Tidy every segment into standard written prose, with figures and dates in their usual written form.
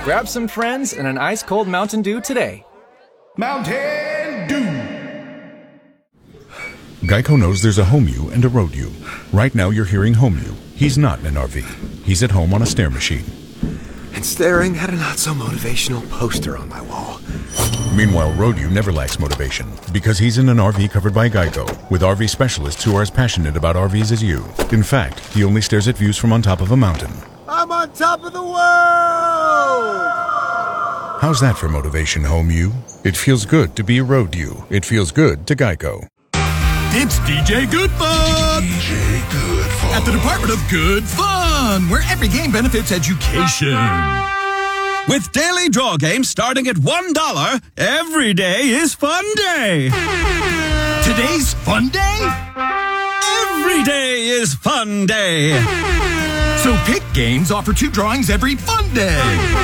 Grab some friends and an ice-cold Mountain Dew today. Mountain Dew. Geico knows there's a home you and a road you. Right now you're hearing home you. He's not in an RV. He's at home on a stair machine. And staring at a not-so-motivational poster on my wall. Meanwhile, road you never lacks motivation because he's in an RV covered by Geico with RV specialists who are as passionate about RVs as you. In fact, he only stares at views from on top of a mountain. I'm on top of the world! How's that for motivation, home you? It feels good to be a road you. It feels good to Geico. It's DJ Good Fun! DJ Good Fun. At the Department of Good Fun, where every game benefits education. With daily draw games starting at $1, every day is fun day. Today's fun day? Every day is fun day. So Pick Games offer 2 drawings every fun day.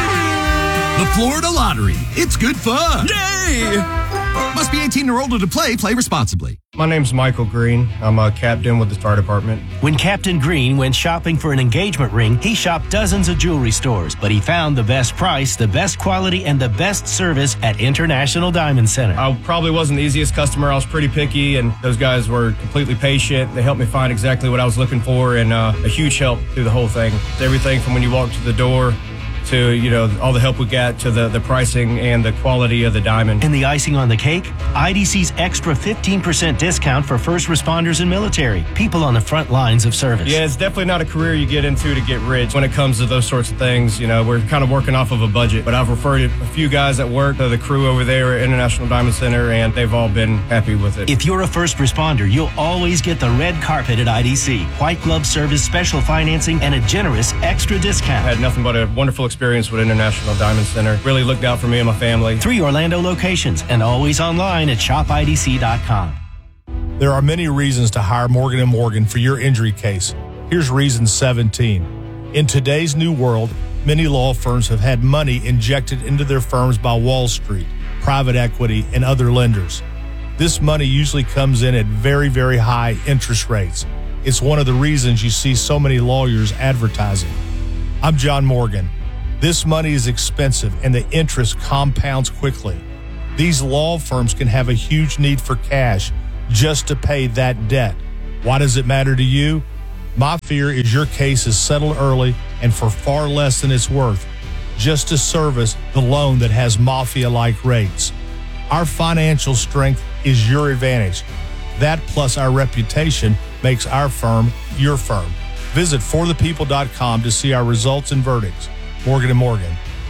The Florida Lottery. It's good fun. Yay! Must be 18 or older to play. Play responsibly. My name's Michael Green. I'm a captain with the fire department. When Captain Green went shopping for an engagement ring, he shopped dozens of jewelry stores, but he found the best price, the best quality, and the best service at International Diamond Center. I probably wasn't the easiest customer. I was pretty picky, and those guys were completely patient. They helped me find exactly what I was looking for, and a huge help through the whole thing. Everything from when you walk to the door to, all the help we got to the pricing and the quality of the diamond. And the icing on the cake? IDC's extra 15% discount for first responders and military, people on the front lines of service. Yeah, it's definitely not a career you get into to get rich. When it comes to those sorts of things, we're kind of working off of a budget. But I've referred a few guys that work to the crew over there at International Diamond Center, and they've all been happy with it. If you're a first responder, you'll always get the red carpet at IDC. White glove service, special financing, and a generous extra discount. I had nothing but a wonderful experience with International Diamond Center. Really looked out for me and my family. 3 Orlando locations and always online at shopidc.com. There are many reasons to hire Morgan & Morgan for your injury case. Here's reason 17. In today's new world, many law firms have had money injected into their firms by Wall Street, private equity, and other lenders. This money usually comes in at very, very high interest rates. It's one of the reasons you see so many lawyers advertising. I'm John Morgan. This money is expensive and the interest compounds quickly. These law firms can have a huge need for cash just to pay that debt. Why does it matter to you? My fear is your case is settled early and for far less than it's worth, just to service the loan that has mafia-like rates. Our financial strength is your advantage. That plus our reputation makes our firm your firm. Visit forthepeople.com to see our results and verdicts. Morgan & Morgan,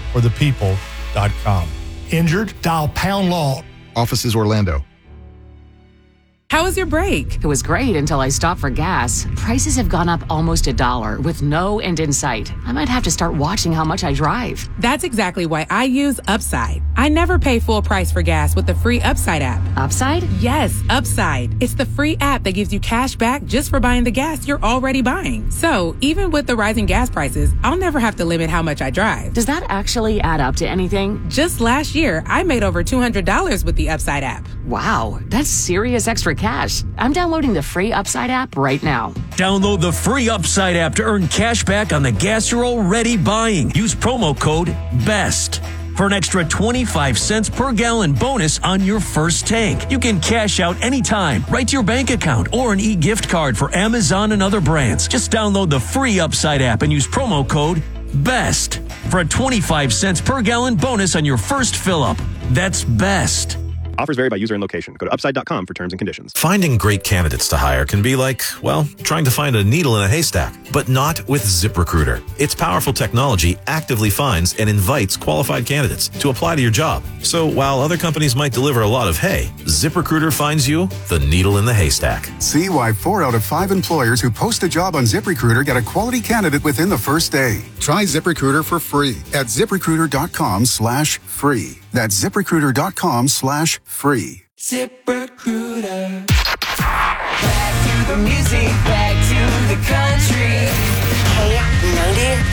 forthepeople.com. Injured? Dial Pound Law. Offices Orlando. How was your break? It was great until I stopped for gas. Prices have gone up almost $1 with no end in sight. I might have to start watching how much I drive. That's exactly why I use Upside. I never pay full price for gas with the free Upside app. Upside? Yes, Upside. It's the free app that gives you cash back just for buying the gas you're already buying. So even with the rising gas prices, I'll never have to limit how much I drive. Does that actually add up to anything? Just last year, I made over $200 with the Upside app. Wow, that's serious extra cash. I'm downloading the free Upside app right now. Download the free Upside app to earn cash back on the gas you're already buying. Use promo code BEST for an extra 25 cents per gallon bonus on your first tank. You can cash out anytime, right to your bank account, or an e-gift card for Amazon and other brands. Just download the free Upside app and use promo code BEST for a 25 cents per gallon bonus on your first fill-up. That's BEST. Offers vary by user and location. Go to upside.com for terms and conditions. Finding great candidates to hire can be like, well, trying to find a needle in a haystack, but not with ZipRecruiter. Its powerful technology actively finds and invites qualified candidates to apply to your job. So while other companies might deliver a lot of hay, ZipRecruiter finds you the needle in the haystack. See why 4 out of 5 employers who post a job on ZipRecruiter get a quality candidate within the first day. Try ZipRecruiter for free at ZipRecruiter.com/free. That's ZipRecruiter.com/free. ZipRecruiter. Back to the music, back to the country. Hey, 90.